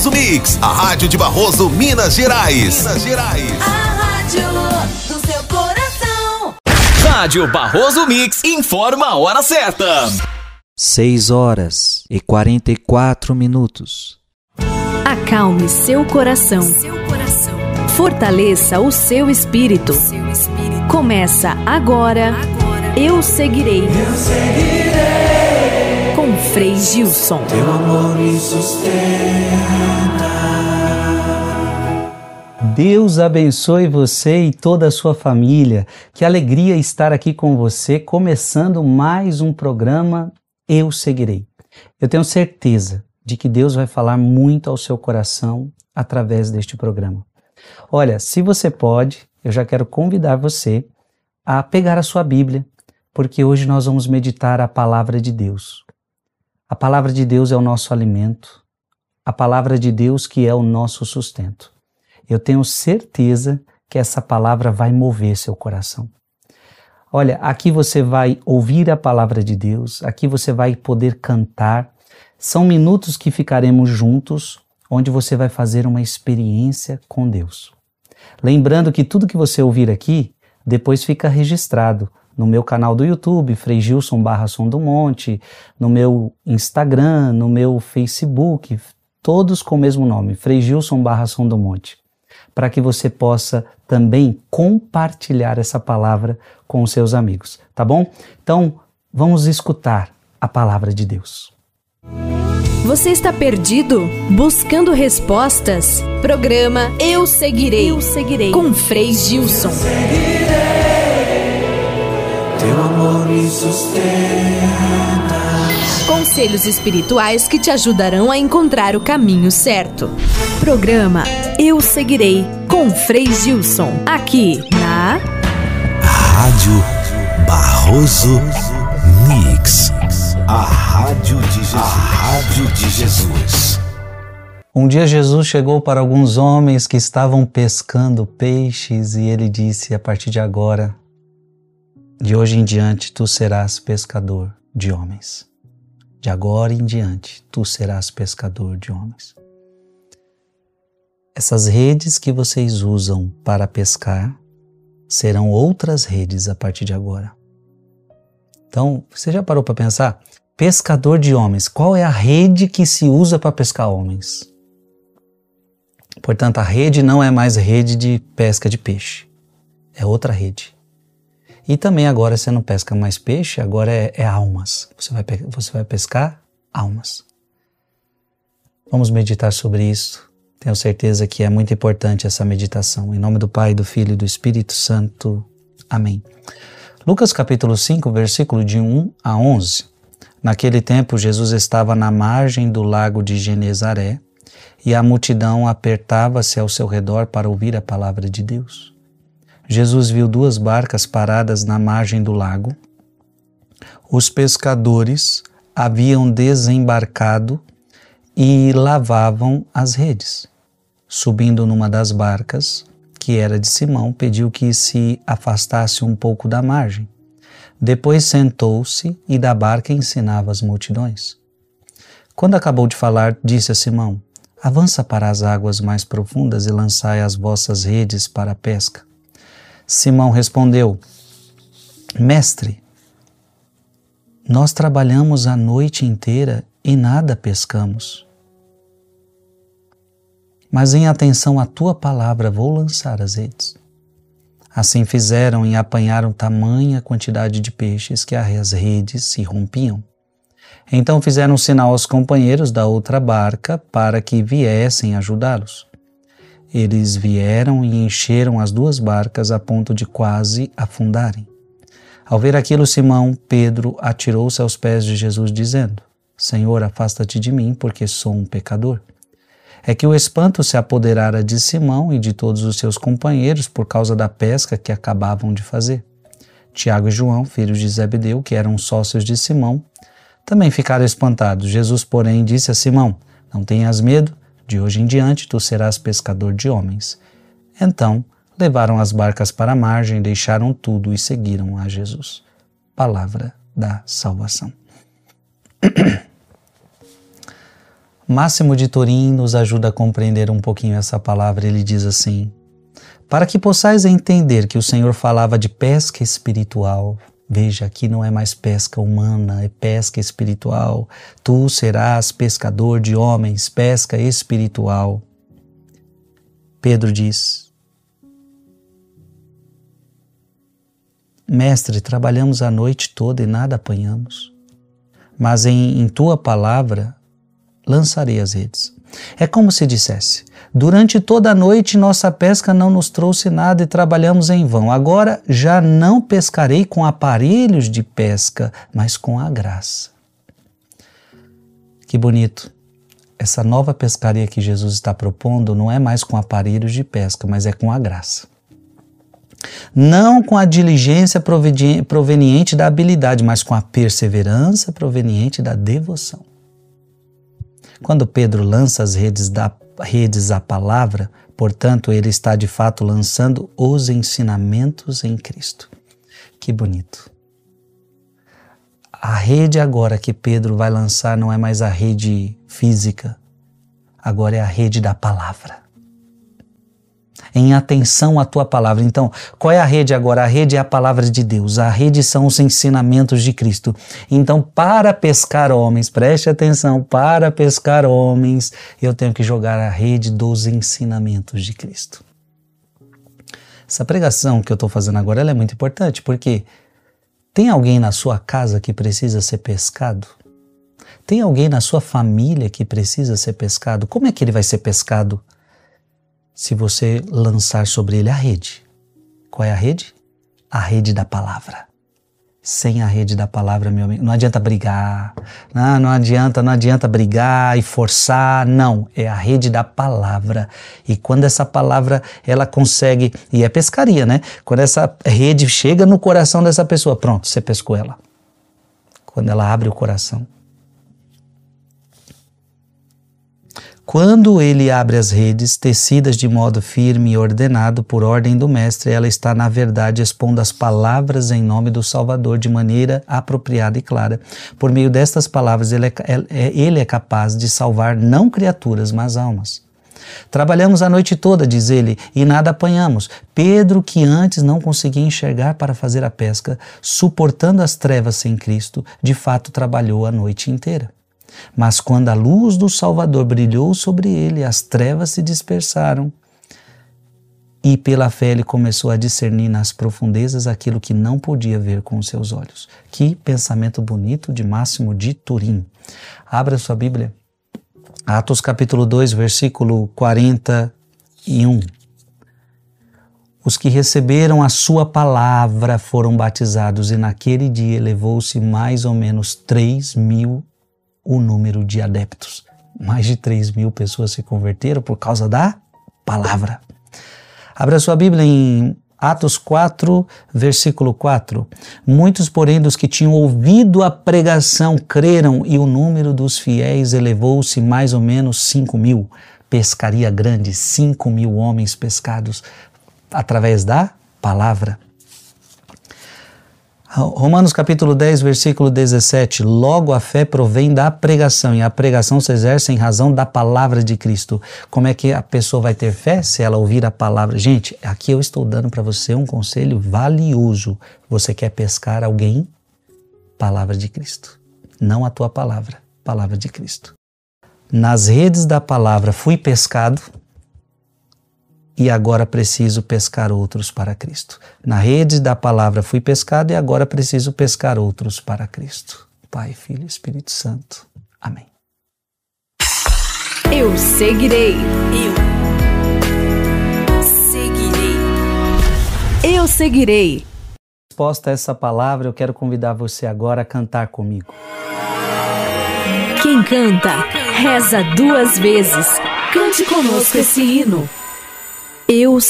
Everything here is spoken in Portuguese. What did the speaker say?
Mix, a rádio de Barroso, Minas Gerais. A rádio do seu coração. Rádio Barroso Mix informa a hora certa. 6h44. Acalme seu coração. Fortaleça o seu espírito. Começa agora. Eu seguirei. Com Frei Gilson. Teu amor me sustenta. Deus abençoe você e toda a sua família. Que alegria estar aqui com você, começando mais um programa Eu Seguirei. Eu tenho certeza de que Deus vai falar muito ao seu coração através deste programa. Olha, se você pode, eu já quero convidar você a pegar a sua Bíblia, porque hoje nós vamos meditar a palavra de Deus. A palavra de Deus é o nosso alimento, a palavra de Deus que é o nosso sustento. Eu tenho certeza que essa palavra vai mover seu coração. Olha, aqui você vai ouvir a palavra de Deus, aqui você vai poder cantar. São minutos que ficaremos juntos, onde você vai fazer uma experiência com Deus. Lembrando que tudo que você ouvir aqui, depois fica registrado no meu canal do YouTube, Frei Gilson /Som do Monte, no meu Instagram, no meu Facebook, todos com o mesmo nome, Frei Gilson /Som do Monte, para que você possa também compartilhar essa palavra com os seus amigos, tá bom? Então, vamos escutar a palavra de Deus. Você está perdido? Buscando respostas? Programa Eu Seguirei. Com Frei Gilson. Teu amor me sustenta. Conselhos espirituais que te ajudarão a encontrar o caminho certo. Programa Eu Seguirei com Frei Gilson. Aqui na Rádio Barroso Mix. A rádio de Jesus. Um dia Jesus chegou para alguns homens que estavam pescando peixes e ele disse: a partir de agora, de hoje em diante, tu serás pescador de homens. De agora em diante, tu serás pescador de homens. Essas redes que vocês usam para pescar serão outras redes a partir de agora. Então, você já parou para pensar? Pescador de homens. Qual é a rede que se usa para pescar homens? Portanto, a rede não é mais rede de pesca de peixe. É outra rede. E também agora você não pesca mais peixe, agora é almas. Você vai pescar almas. Vamos meditar sobre isso. Tenho certeza que é muito importante essa meditação. Em nome do Pai, do Filho e do Espírito Santo. Amém. Lucas capítulo 5, versículo de 1 a 11. Naquele tempo, Jesus estava na margem do lago de Genezaré e a multidão apertava-se ao seu redor para ouvir a palavra de Deus. Jesus viu duas barcas paradas na margem do lago. Os pescadores haviam desembarcado e lavavam as redes. Subindo numa das barcas, que era de Simão, pediu que se afastasse um pouco da margem. Depois sentou-se e da barca ensinava as multidões. Quando acabou de falar, disse a Simão: avança para as águas mais profundas e lançai as vossas redes para a pesca. Simão respondeu: Mestre, nós trabalhamos a noite inteira e nada pescamos. Mas em atenção à tua palavra vou lançar as redes. Assim fizeram e apanharam tamanha quantidade de peixes que as redes se rompiam. Então fizeram sinal aos companheiros da outra barca para que viessem ajudá-los. Eles vieram e encheram as duas barcas a ponto de quase afundarem. Ao ver aquilo, Simão Pedro atirou-se aos pés de Jesus, dizendo: Senhor, afasta-te de mim, porque sou um pecador. É que o espanto se apoderara de Simão e de todos os seus companheiros por causa da pesca que acabavam de fazer. Tiago e João, filhos de Zebedeu, que eram sócios de Simão, também ficaram espantados. Jesus, porém, disse a Simão: Não tenhas medo, de hoje em diante tu serás pescador de homens. Então, levaram as barcas para a margem, deixaram tudo e seguiram a Jesus. Palavra da salvação. Máximo de Turim nos ajuda a compreender um pouquinho essa palavra. Ele diz assim: para que possais entender que o Senhor falava de pesca espiritual. Veja, aqui não é mais pesca humana, é pesca espiritual. Tu serás pescador de homens, pesca espiritual. Pedro diz: Mestre, trabalhamos a noite toda e nada apanhamos, mas em tua palavra lançarei as redes. É como se dissesse: durante toda a noite nossa pesca não nos trouxe nada e trabalhamos em vão. Agora já não pescarei com aparelhos de pesca, mas com a graça. Que bonito. Essa nova pescaria que Jesus está propondo não é mais com aparelhos de pesca, mas é com a graça. Não com a diligência proveniente da habilidade, mas com a perseverança proveniente da devoção. Quando Pedro lança as redes à palavra, portanto, ele está de fato lançando os ensinamentos em Cristo. Que bonito. A rede agora que Pedro vai lançar não é mais a rede física, agora é a rede da palavra. Em atenção à tua palavra. Então, qual é a rede agora? A rede é a palavra de Deus. A rede são os ensinamentos de Cristo. Então, para pescar homens, preste atenção, para pescar homens, eu tenho que jogar a rede dos ensinamentos de Cristo. Essa pregação que eu estou fazendo agora, ela é muito importante, porque tem alguém na sua casa que precisa ser pescado? Tem alguém na sua família que precisa ser pescado? Como é que ele vai ser pescado? Se você lançar sobre ele a rede. Qual é a rede? A rede da palavra. Sem a rede da palavra, meu amigo, não adianta brigar, não adianta brigar e forçar, não, é a rede da palavra. E quando essa palavra, ela consegue, e é pescaria, né? Quando essa rede chega no coração dessa pessoa, pronto, você pescou ela. Quando ela abre o coração. Quando ele abre as redes, tecidas de modo firme e ordenado por ordem do Mestre, ela está, na verdade, expondo as palavras em nome do Salvador de maneira apropriada e clara. Por meio destas palavras, ele é capaz de salvar não criaturas, mas almas. Trabalhamos a noite toda, diz ele, e nada apanhamos. Pedro, que antes não conseguia enxergar para fazer a pesca, suportando as trevas sem Cristo, de fato trabalhou a noite inteira. Mas quando a luz do Salvador brilhou sobre ele, as trevas se dispersaram e pela fé ele começou a discernir nas profundezas aquilo que não podia ver com os seus olhos. Que pensamento bonito de Máximo de Turim. Abra sua Bíblia. Atos capítulo 2, versículo 41. Os que receberam a sua palavra foram batizados e naquele dia elevou-se mais ou menos 3.000 o número de adeptos. Mais de 3.000 pessoas se converteram por causa da palavra. Abra sua Bíblia em Atos 4, versículo 4. Muitos, porém, dos que tinham ouvido a pregação creram e o número dos fiéis elevou-se mais ou menos 5.000. Pescaria grande, 5.000 homens pescados através da palavra. Romanos capítulo 10, versículo 17. Logo a fé provém da pregação e a pregação se exerce em razão da palavra de Cristo. Como é que a pessoa vai ter fé? Se ela ouvir a palavra. Gente, aqui eu estou dando para você um conselho valioso. Você quer pescar alguém? Palavra de Cristo. Não a tua palavra, palavra de Cristo. Nas redes da palavra fui pescado e agora preciso pescar outros para Cristo. Na rede da palavra fui pescado e agora preciso pescar outros para Cristo. Pai, Filho e Espírito Santo. Amém. Eu seguirei. Eu seguirei. Resposta a essa palavra, eu quero convidar você agora a cantar comigo. Quem canta, reza 2 vezes. Cante conosco esse hino. Eu